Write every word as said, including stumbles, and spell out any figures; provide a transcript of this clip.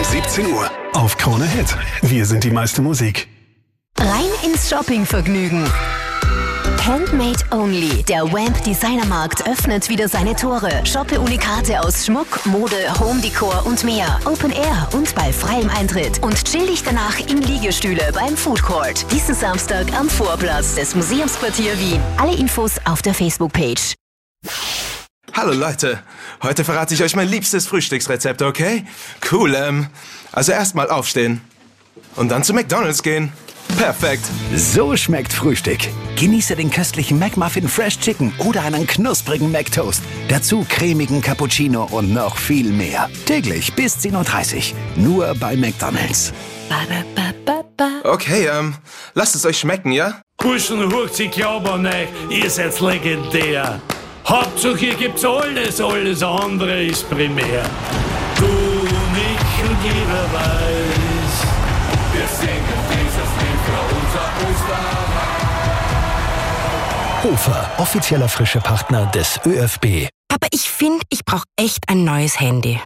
siebzehn Uhr auf Krone Hit. Wir sind die meiste Musik. Rein ins Shoppingvergnügen. Handmade Only. Der Wamp Designermarkt öffnet wieder seine Tore. Shoppe Unikate aus Schmuck, Mode, Home-Decor und mehr. Open Air und bei freiem Eintritt. Und chill dich danach in Liegestühle beim Food Court. Diesen Samstag am Vorplatz des Museumsquartier Wien. Alle Infos auf der Facebook-Page. Hallo Leute, heute verrate ich euch mein liebstes Frühstücksrezept, okay? Cool, ähm, also erstmal aufstehen und dann zu McDonald's gehen. Perfekt. So schmeckt Frühstück. Genieße den köstlichen McMuffin Fresh Chicken oder einen knusprigen McToast. Dazu cremigen Cappuccino und noch viel mehr. Täglich bis zehn Uhr dreißig. Nur bei McDonald's. Okay, ähm, lasst es euch schmecken, ja? Burschen, hucht, ich glaub an euch, ihr seid legendär. Hauptsache hier gibt's alles, alles andere ist primär. Du, mich und jeder weiß, wir singen dieses Lied für unser Österreich. Hofer, offizieller Frischepartner des ÖFB. Aber ich finde, ich brauche echt ein neues Handy.